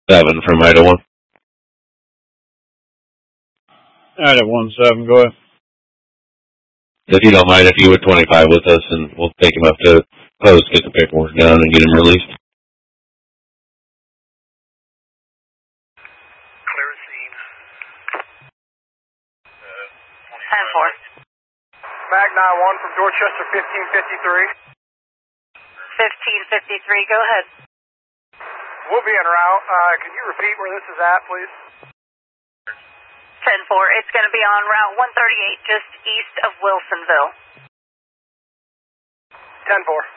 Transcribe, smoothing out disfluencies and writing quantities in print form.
7 from Ida 1. Ida 1-7, go ahead. If you don't mind, if you would 25 with us, and we'll take him up to post, get the paperwork done, and get him released. Clear scene. 10-4. Mag 9-1 from Dorchester 1553. 1553, go ahead. We'll be en route. Can you repeat where this is at, please? 10-4, it's going to be on Route 138, just east of Wilsonville. 10-4.